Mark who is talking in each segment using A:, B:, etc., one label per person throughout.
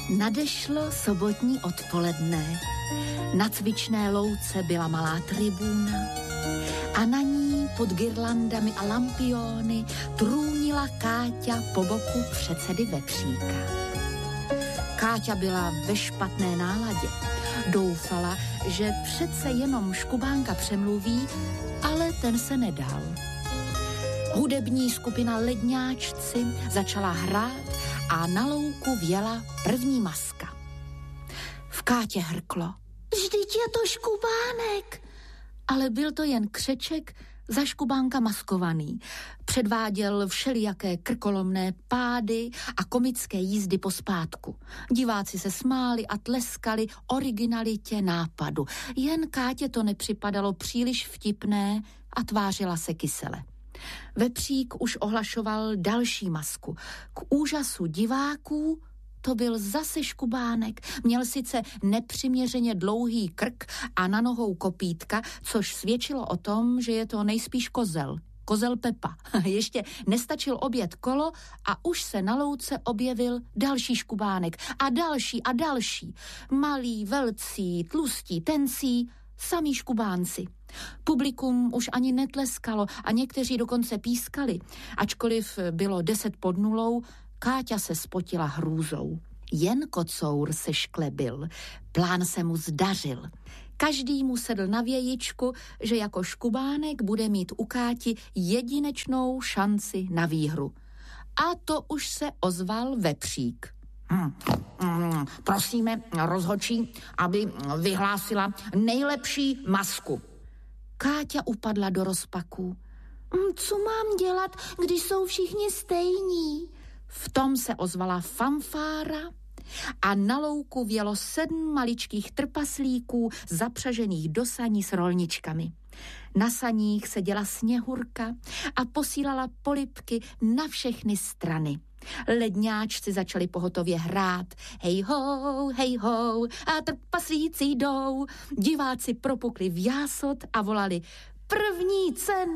A: Nadešlo sobotní odpoledne. Na cvičné louce byla malá tribúna a na ní pod girlandami a lampiony trůnila Káťa po boku předsedy Vepříka. Káťa byla ve špatné náladě. Doufala, že přece jenom Škubánka přemluví, ale ten se nedal. Hudební skupina Ledňáčci začala hrát a na louku vjela první maska. V Kátě hrklo: Vždyť je to Škubánek! Ale byl to jen křeček za Škubánka maskovaný. Předváděl všelijaké krkolomné pády a komické jízdy po spátku. Diváci se smáli a tleskali originalitě nápadu. Jen Kátě to nepřipadalo příliš vtipné a tvářila se kysele. Vepřík už ohlašoval další masku. K úžasu diváků to byl zase Škubánek. Měl sice nepřiměřeně dlouhý krk a na nohou kopítka, což svědčilo o tom, že je to nejspíš kozel. Kozel Pepa. Ještě nestačil objet kolo a už se na louce objevil další Škubánek. A další a další. Malí, velcí, tlustí, tencí, samí Škubánci. Publikum už ani netleskalo a někteří dokonce pískali. Ačkoliv bylo 10:0, Káťa se spotila hrůzou. Jen kocour se šklebil. Plán se mu zdařil. Každý mu sedl na vějičku, že jako Škubánek bude mít u Káti jedinečnou šanci na výhru. A to už se ozval Vepřík. Prosíme rozhodčí, aby vyhlásila nejlepší masku. Káťa upadla do rozpaků. Co mám dělat, když jsou všichni stejní? V tom se ozvala fanfára a na louku vjelo 7 maličkých trpaslíků zapřažených do saní s rolničkami. Na saních seděla Sněhurka a posílala polibky na všechny strany. Ledňáčci začali pohotově hrát. Hej ho, a trpaslíci jdou. Diváci propukli v jásot a volali: První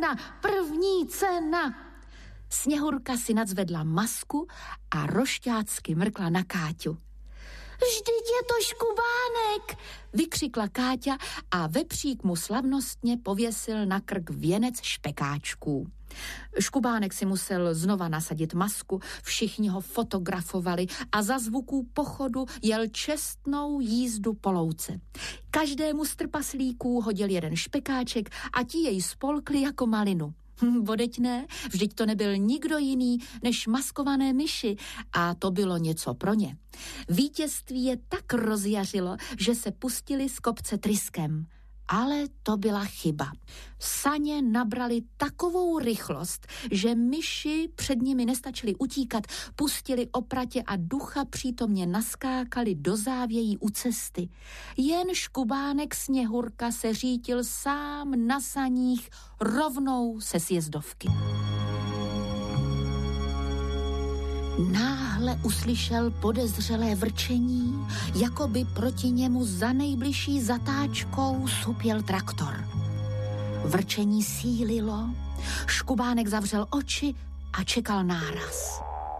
A: cena! Sněhurka si nadzvedla masku a rošťácky mrkla na Káťu. Vždyť je to Škubánek, vykřikla Káťa a Vepřík mu slavnostně pověsil na krk věnec špekáčků. Škubánek si musel znova nasadit masku, všichni ho fotografovali a za zvuků pochodu jel čestnou jízdu po louce. Každému z trpaslíků hodil jeden špekáček a ti jej spolkli jako malinu. Vodeť ne, vždyť to nebyl nikdo jiný než maskované myši a to bylo něco pro ně. Vítězství je tak rozjařilo, že se pustili z kopce tryskem. Ale to byla chyba. Saně nabrali takovou rychlost, že myši před nimi nestačili utíkat, pustili opratě a ducha přítomně naskákali do závějí u cesty. Jen Škubánek Sněhurka se řítil sám na saních rovnou se sjezdovky. Náhle uslyšel podezřelé vrčení, jako by proti němu za nejbližší zatáčkou supěl traktor. Vrčení sílilo, Škubánek zavřel oči a čekal náraz.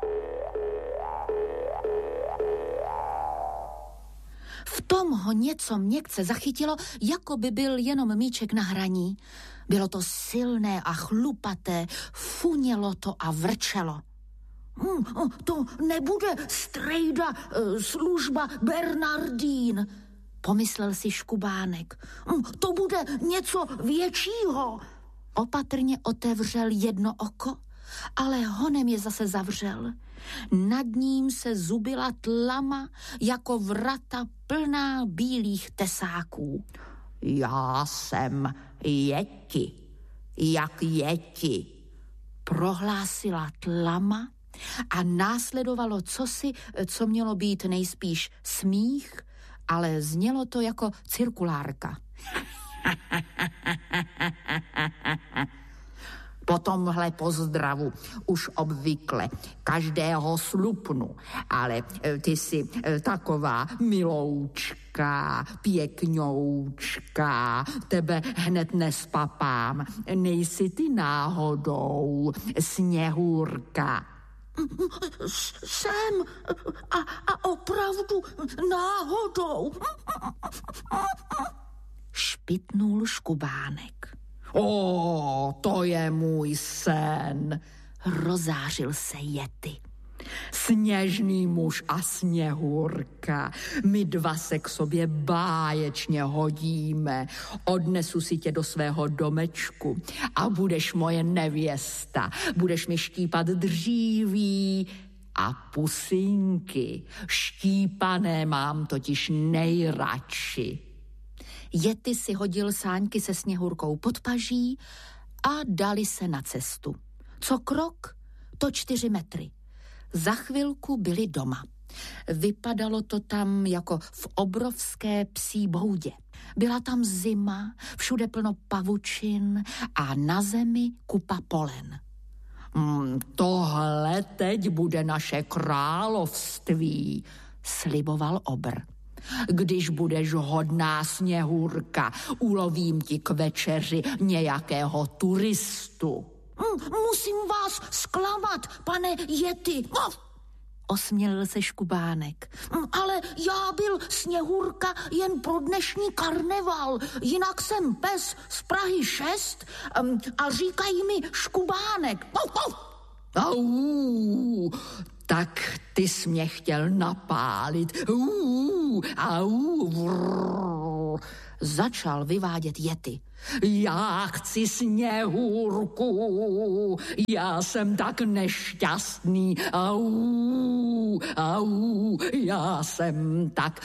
A: V tom ho něco měkce zachytilo, jako by byl jenom míček na hraní. Bylo to silné a chlupaté, funělo to a vrčelo. To nebude strejda, služba Bernardín, pomyslel si Škubánek. To bude něco většího. Opatrně otevřel jedno oko, ale honem je zase zavřel. Nad ním se zubila tlama jako vrata plná bílých tesáků. Já jsem Yeti, jak Yeti, prohlásila tlama a následovalo cosi, co mělo být nejspíš smích, ale znělo to jako cirkulárka. Po tomhle pozdravu už obvykle každého slupnu, ale ty jsi taková miloučka, pěkňoučka, tebe hned nespapám. Nejsi ty náhodou Sněhurka?
B: Jsem a opravdu náhodou.
A: Špitnul Škubánek.
C: To je můj sen,
A: Rozářil se Yeti.
C: Sněžný muž a Sněhurka. My dva se k sobě báječně hodíme. Odnesu si tě do svého domečku a budeš moje nevěsta. Budeš mi štípat dříví a pusinky. Štípané mám totiž nejradši.
A: Yeti si hodil sáňky se Sněhurkou pod paží a dali se na cestu. Co krok, to 4 metry. Za chvilku byli doma. Vypadalo to tam jako v obrovské psí boudě. Byla tam zima, všude plno pavučin a na zemi kupa polen.
C: Tohle teď bude naše království,
A: sliboval obr.
C: Když budeš hodná Sněhurka, ulovím ti k večeři nějakého turistu.
B: Musím vás zklamat, pane Yeti.
A: Osmělil se Škubánek.
B: Ale já byl Sněhurka jen pro dnešní karneval. Jinak jsem pes z Prahy 6 a říkají mi Škubánek.
C: Tak ty jsi mě chtěl napálit.
A: Začal vyvádět Yeti.
C: Já chci Sněhurku, já jsem tak nešťastný, já jsem tak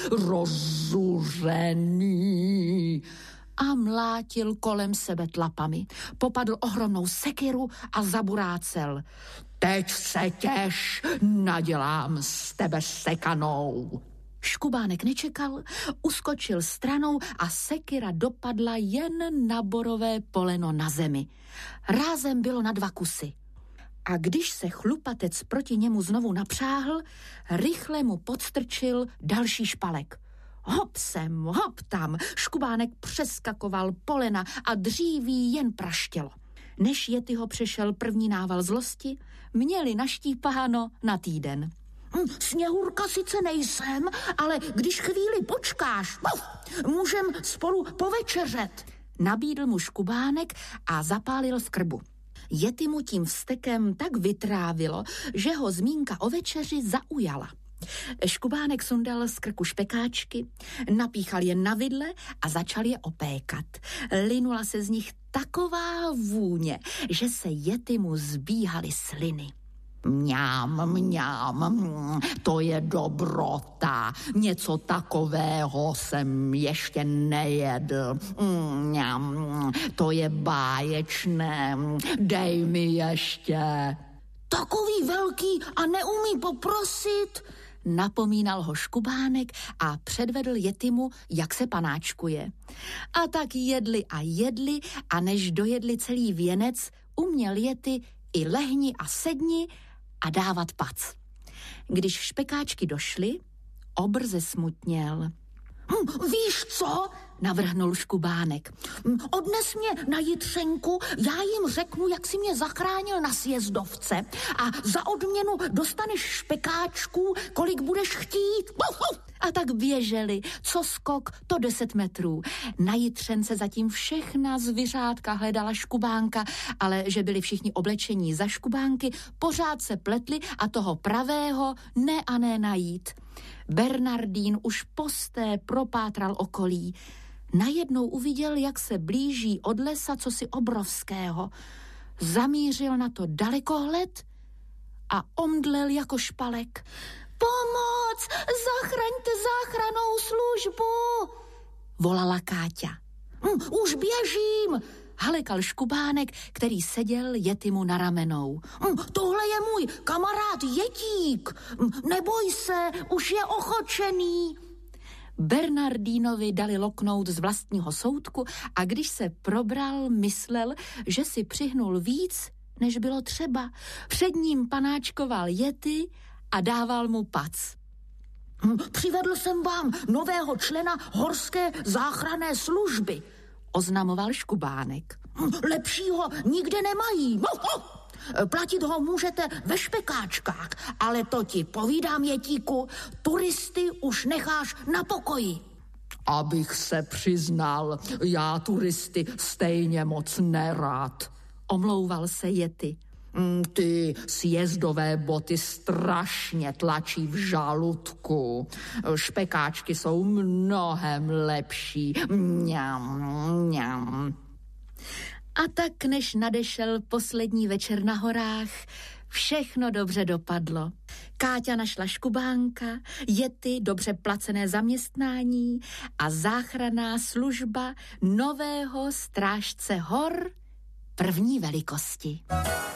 C: rozuřený.
A: A mlátil kolem sebe tlapami. Popadl ohromnou sekiru a zaburácel.
C: Teď se těš, nadělám z tebe sekanou.
A: Škubánek nečekal, uskočil stranou a sekira dopadla jen na borové poleno na zemi. Rázem bylo na 2 kusy. A když se chlupatec proti němu znovu napřáhl, rychle mu podstrčil další špalek. Hop sem, hop tam, Škubánek přeskakoval polena a dříví jen praštělo. Než Yeti ho přešel první nával zlosti, měli naštípáno na týden.
B: Sněhurka sice nejsem, ale když chvíli počkáš, můžem spolu povečeřet.
A: Nabídl mu Škubánek a zapálil v krbu. Yeti mu tím vztekem tak vytrávilo, že ho zmínka o večeři zaujala. Škubánek sundal z krku špekáčky, napíchal je na vidle a začal je opékat. Linula se z nich taková vůně, že se Yetimu zbíhaly sliny.
C: Mňám, to je dobrota. Něco takového jsem ještě nejedl. Mňám, to je báječné. Dej mi ještě.
B: Takový velký a neumí poprosit,
A: napomínal ho Škubánek a předvedl Yetimu, jak se panáčkuje. A tak jedli a než dojedli celý věnec, uměl Yeti i lehni a sedni a dávat pac. Když špekáčky došly, obr zesmutněl.
B: Víš co?
A: Navrhnul Škubánek.
B: Odnes mě na jitřenku, já jim řeknu, jak si mě zachránil na sjezdovce a za odměnu dostaneš špekáčků, kolik budeš chtít.
A: A tak běželi, co skok, to 10 metrů. Na jitřence zatím všechna zvířátka hledala Škubánka, ale že byli všichni oblečení za Škubánky, pořád se pletli a toho pravého ne a ne najít. Bernardín už posté propátral okolí. Najednou uviděl, jak se blíží od lesa cosi obrovského. Zamířil na to dalekohled a omdlel jako špalek.
B: Pomoc! Zachraňte záchrannou službu!
A: Volala Káťa.
B: Už běžím!
A: Halekal Škubánek, který seděl Yetimu na ramenou.
B: Tohle je můj kamarád Jetík. Neboj se, už je ochočený.
A: Bernardínovi dali loknout z vlastního soudku a když se probral, myslel, že si přihnul víc, než bylo třeba. Před ním panáčkoval Yeti a dával mu pac.
B: Přivedl jsem vám nového člena horské záchranné služby,
A: oznamoval Škubánek.
B: Lepšího nikde nemají. Platit ho můžete ve špekáčkách, ale to ti povídám, Jetíku, turisty už necháš na pokoji.
C: Abych se přiznal, já turisty stejně moc nerád.
A: Omlouval se Yeti.
C: Ty sjezdové boty strašně tlačí v žaludku. Špekáčky jsou mnohem lepší. Mňam, mňam.
A: A tak, než nadešel poslední večer na horách, všechno dobře dopadlo. Káťa našla škubánka, Yeti dobře placené zaměstnání a záchranná služba nového strážce hor první velikosti.